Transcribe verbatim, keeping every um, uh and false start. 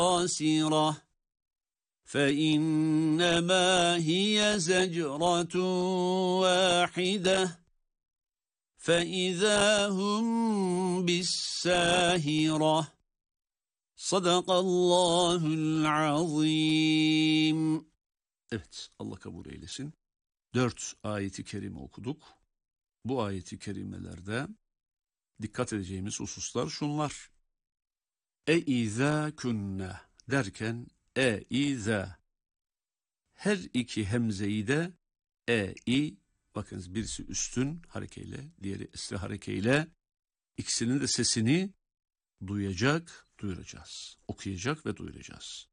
خاسرة فإنما هي زجرة واحدة فإذا هم بالساهرة صدق الله العظيم. Evet, Allah kabul eylesin. Dört ayeti kerime okuduk. Bu ayeti kerimelerde dikkat edeceğimiz hususlar şunlar. E-izâ künne derken e-izâ. Her iki hemzeyi de e-i, bakınız birisi üstün harekeyle, diğeri esre harekeyle, ikisinin de sesini duyacak, duyuracağız. Okuyacak ve duyuracağız.